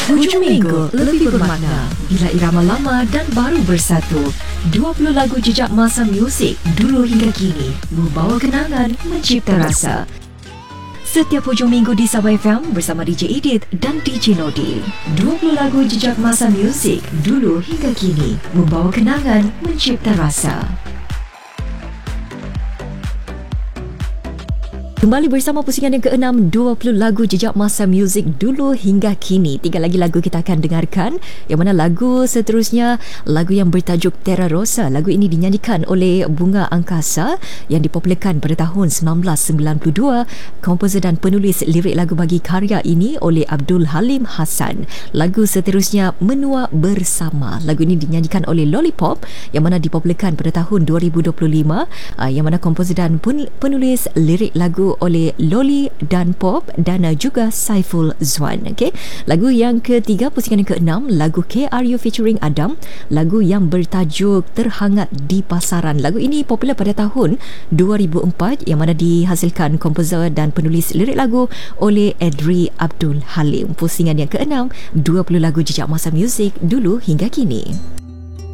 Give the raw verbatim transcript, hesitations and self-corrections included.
Hujung minggu lebih bermakna bila irama lama dan baru bersatu. dua puluh lagu jejak masa muzik dulu hingga kini membawa kenangan, mencipta rasa. Setiap hujung minggu di Sabah F M bersama D J Edith dan D J Nodi. dua puluh lagu jejak masa muzik dulu hingga kini membawa kenangan, mencipta rasa. Kembali bersama pusingan yang keenam, dua puluh lagu jejak masa muzik dulu hingga kini. Tiga lagi lagu kita akan dengarkan. Yang mana lagu seterusnya, lagu yang bertajuk Terra Rosa. Lagu ini dinyanyikan oleh Bunga Angkasa yang dipopularkan pada tahun seribu sembilan ratus sembilan puluh dua. Komposer dan penulis lirik lagu bagi karya ini oleh Abdul Halim Hassan. Lagu seterusnya Menua Bersama. Lagu ini dinyanyikan oleh Lollipop yang mana dipopularkan pada tahun dua ribu dua puluh lima. Yang mana komposer dan penulis lirik lagu oleh Loli dan Pop dan juga Saiful Zwan. Okey, lagu yang ketiga pusingan yang keenam, lagu K R U featuring Adam, lagu yang bertajuk Terhangat di Pasaran. Lagu ini popular pada tahun dua ribu empat yang mana dihasilkan komposer dan penulis lirik lagu oleh Edri Abdul Halim. Pusingan yang keenam, dua puluh lagu jejak masa muzik dulu hingga kini.